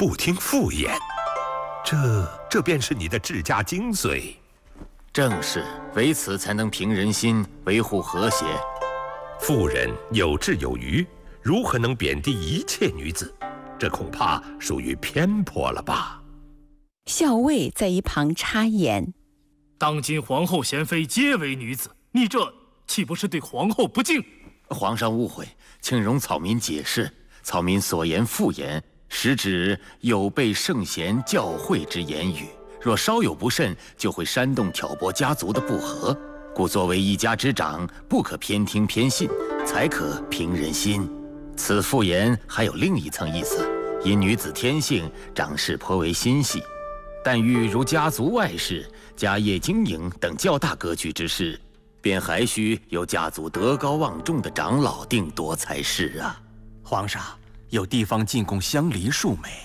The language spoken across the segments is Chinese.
不听妇言，这便是你的治家精髓。 正是，唯此才能平人心，维护和谐。 妇人有志有余，如何能贬低一切女子？这恐怕属于偏颇了吧？ 校尉在一旁插言：“ 当今皇后贤妃皆为女子，你这岂不是对皇后不敬？” 皇上误会，请容草民解释。草民所言妇言，实指有悖圣贤教诲之言语。若稍有不慎，就会煽动挑拨家族的不和。故作为一家之长，不可偏听偏信，才可平人心。此妇言还有另一层意思，因女子天性，长事颇为心细，但遇如家族外事、家业经营等较大格局之事，便还需由家族德高望重的长老定夺才是啊。 皇上，有地方进贡香梨数枚。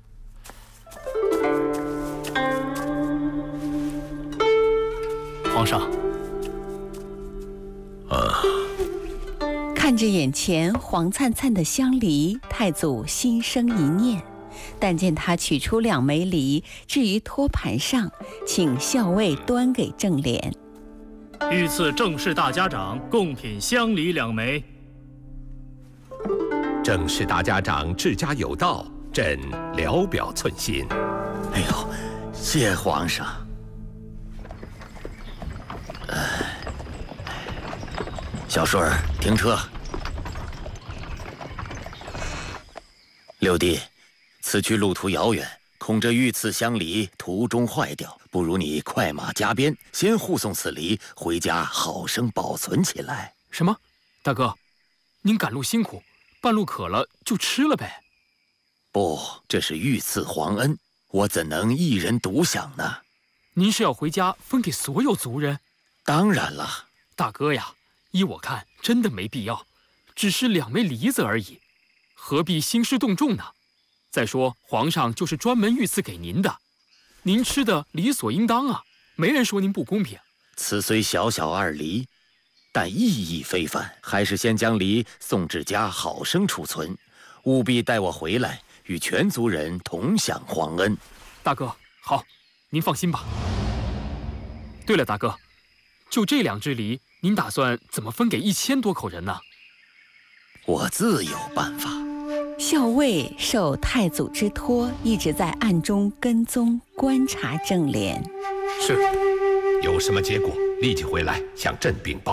皇上。 看着眼前黄灿灿的香梨，太祖心生一念，但见他取出2枚梨，置于托盘上，请校尉端给正廉。 御赐正式大家长贡品香梨2枚。 正式大家长治家有道，朕聊表寸心。 哎呦，谢皇上。小顺儿，停车。六弟，此去路途遥远，恐这御赐香梨途中坏掉，不如你快马加鞭，先护送此梨回家，好生保存起来。 什么？大哥，您赶路辛苦，半路渴了就吃了呗。 不，这是御赐皇恩，我怎能一人独享呢？ 您是要回家分给所有族人？ 当然了， 大哥呀，依我看，真的没必要，只是2枚梨子而已，何必兴师动众呢？再说，皇上就是专门御赐给您的，您吃的理所应当啊，没人说您不公平。 此虽小小2梨，但意义非凡，还是先将梨送至家，好生储存，务必待我回来，与全族人同享皇恩。 大哥，好，您放心吧。对了，大哥，就这2只梨，您打算怎么分给1000多口人呢？ 我自有办法。 校尉受太祖之托，一直在暗中跟踪观察正廉。 是，有什么结果，立即回来向朕禀报。